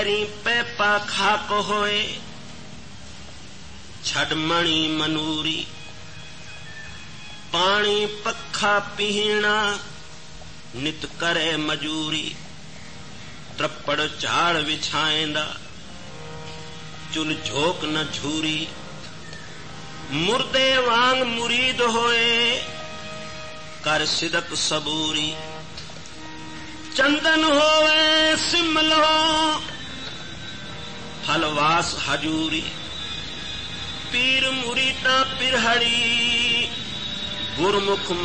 पैपा खाक होए छड़मणी मनूरी पानी पखा पीना नित करे मजूरी त्रप्पड़ झाड़ विछाएंदा चुल झोक न झूरी मुर्दे वांग मुरीद होए कर सिदक सबूरी चंदन होवे सिमलो हलवास हजूरी पीर मुरीदा पिरहड़ी गुरमुख